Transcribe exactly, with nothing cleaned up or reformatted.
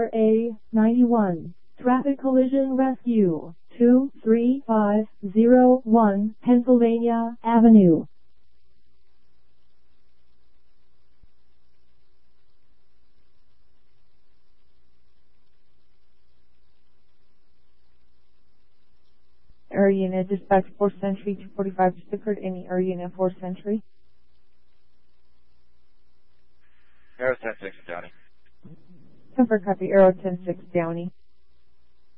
R A ninety-one. Traffic Collision Rescue, two three five zero one Pennsylvania Avenue. Area Unit Dispatch fourth Century two forty-five to Stickard. Any Area Unit fourth Century. Arrow ten six Downey. Comfort copy. Arrow ten six Downey.